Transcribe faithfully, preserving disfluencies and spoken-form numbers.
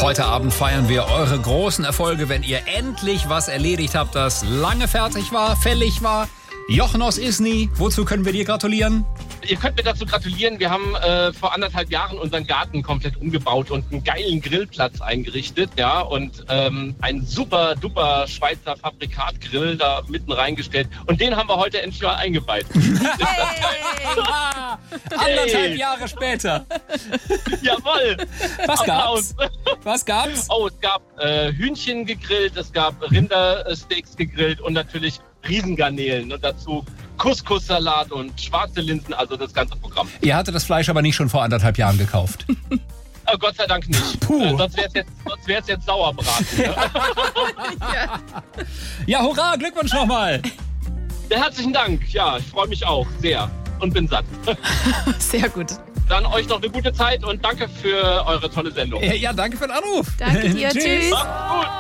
Heute Abend feiern wir eure großen Erfolge, wenn ihr endlich was erledigt habt, das lange fertig war, fällig war. Jochen aus Isny, wozu können wir dir gratulieren? Ihr könnt mir dazu gratulieren. Wir haben äh, vor anderthalb Jahren unseren Garten komplett umgebaut und einen geilen Grillplatz eingerichtet. Ja, und ähm, einen super duper Schweizer Fabrikatgrill da mitten reingestellt. Und den haben wir heute endlich mal eingeweiht. Hey. Anderthalb Jahre später. Jawohl. Was gab's? Was gab's? Oh, es gab äh, Hühnchen gegrillt, es gab Rindersteaks gegrillt und natürlich Riesengarnelen und dazu Couscous-Salat und schwarze Linsen, also das ganze Programm. Ihr hattet das Fleisch aber nicht schon vor anderthalb Jahren gekauft? Oh, Gott sei Dank nicht. Puh. Äh, sonst wäre es jetzt, sonst wär's jetzt Sauerbraten. Ne? ja. ja, hurra, Glückwunsch nochmal. Herzlichen Dank. Ja, ich freue mich auch sehr und bin satt. Sehr gut. Dann euch noch eine gute Zeit und danke für eure tolle Sendung. Ja, danke für den Anruf. Danke dir. Tschüss. Macht's gut.